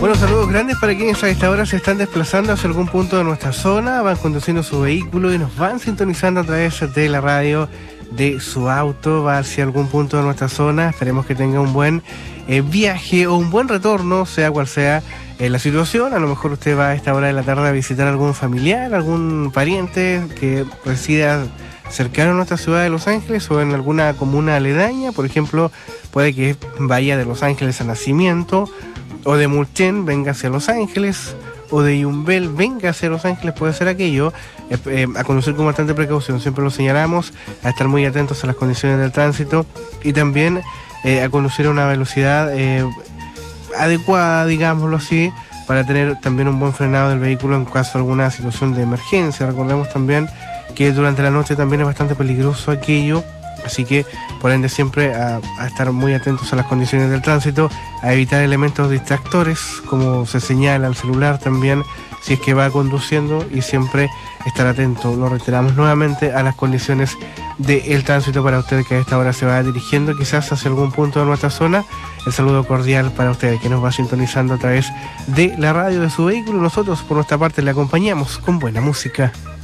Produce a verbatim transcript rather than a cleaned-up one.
Bueno, saludos grandes para quienes a esta hora se están desplazando hacia algún punto de nuestra zona, van conduciendo su vehículo y nos van sintonizando a través de la radio de su auto, va hacia algún punto de nuestra zona. Esperemos que tenga un buen eh, viaje o un buen retorno, sea cual sea eh, la situación. A lo mejor usted va a esta hora de la tarde a visitar a algún familiar, algún pariente que resida cercano a nuestra ciudad de Los Ángeles o en alguna comuna aledaña. Por ejemplo, puede que vaya de Los Ángeles a Nacimiento, o de Mulchen venga hacia Los Ángeles, o de Yumbel venga hacia Los Ángeles, puede ser aquello. Eh, eh, a conducir con bastante precaución, siempre lo señalamos, a estar muy atentos a las condiciones del tránsito y también eh, a conducir a una velocidad eh, adecuada, digámoslo así, para tener también un buen frenado del vehículo en caso de alguna situación de emergencia. Recordemos también que durante la noche también es bastante peligroso aquello, así que por ende siempre a, a estar muy atentos a las condiciones del tránsito, a evitar elementos distractores como se señala al celular también si es que va conduciendo, y siempre estar atento, lo reiteramos nuevamente, a las condiciones del tránsito para usted que a esta hora se va dirigiendo quizás hacia algún punto de nuestra zona. El saludo cordial para usted que nos va sintonizando a través de la radio de su vehículo. Nosotros por nuestra parte le acompañamos con buena música.